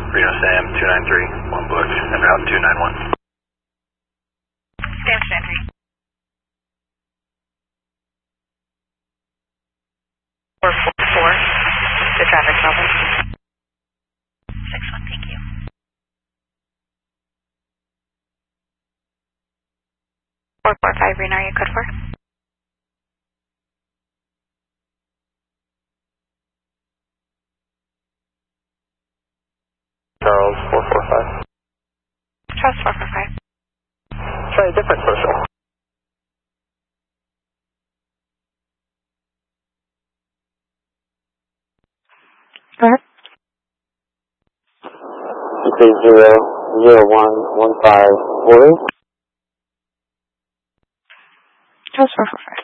Reno Sam 293, one booked, en route 291. Sam 293. 444, the traffic's open. 61, thank you. 445, Reno, are you code 4? Charles 445. Charles 445. Try a different social. Go ahead. You say 0011540. Charles 445.